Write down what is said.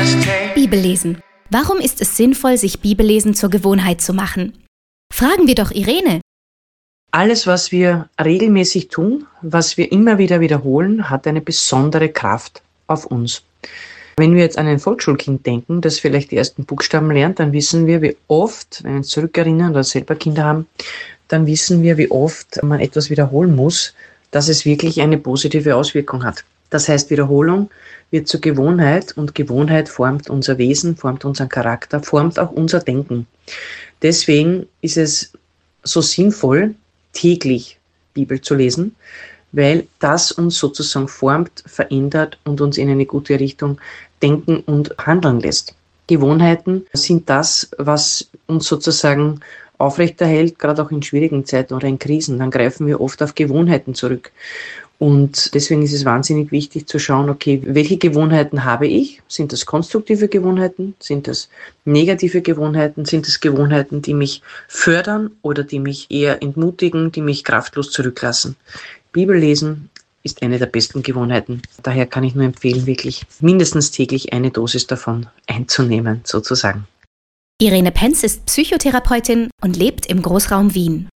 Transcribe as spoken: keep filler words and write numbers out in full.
Bibellesen. Warum ist es sinnvoll, sich Bibellesen zur Gewohnheit zu machen? Fragen wir doch Irene. Alles, was wir regelmäßig tun, was wir immer wieder wiederholen, hat eine besondere Kraft auf uns. Wenn wir jetzt an ein Volksschulkind denken, das vielleicht die ersten Buchstaben lernt, dann wissen wir, wie oft, wenn wir uns zurückerinnern oder selber Kinder haben, dann wissen wir, wie oft man etwas wiederholen muss, dass es wirklich eine positive Auswirkung hat. Das heißt, Wiederholung wird zur Gewohnheit und Gewohnheit formt unser Wesen, formt unseren Charakter, formt auch unser Denken. Deswegen ist es so sinnvoll, täglich Bibel zu lesen, weil das uns sozusagen formt, verändert und uns in eine gute Richtung denken und handeln lässt. Gewohnheiten sind das, was uns sozusagen aufrechterhält, gerade auch in schwierigen Zeiten oder in Krisen. Dann greifen wir oft auf Gewohnheiten zurück. Und deswegen ist es wahnsinnig wichtig zu schauen, okay, welche Gewohnheiten habe ich? Sind das konstruktive Gewohnheiten? Sind das negative Gewohnheiten? Sind das Gewohnheiten, die mich fördern oder die mich eher entmutigen, die mich kraftlos zurücklassen? Bibellesen ist eine der besten Gewohnheiten. Daher kann ich nur empfehlen, wirklich mindestens täglich eine Dosis davon einzunehmen, sozusagen. Irene Penz ist Psychotherapeutin und lebt im Großraum Wien.